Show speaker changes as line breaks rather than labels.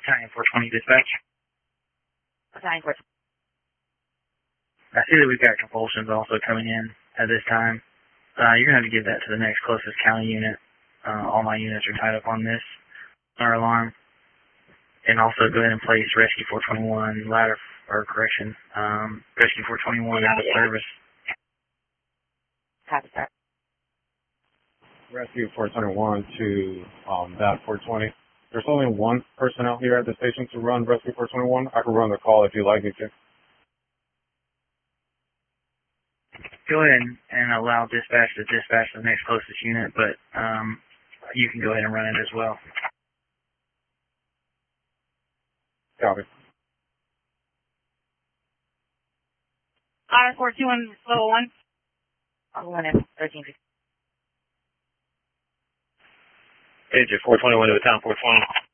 Battalion 420 dispatch.
Battalion 420.
I see that we've got compulsions also coming in at this time. You're going to have to give that to the next closest county unit. All my units are tied up on this our alarm. And also go ahead and place Rescue 421 Rescue 421 out of service.
Copy, sir.
Rescue 421 to that 420. There's only one person out here at the station to run Rescue 421. I can run the call if you like me to.
Go ahead and allow dispatch to dispatch the next closest unit, but you can go ahead and run it as well.
Copy.
R421, level 1. Level 1 is 1350.
Agent 421 to the town 420.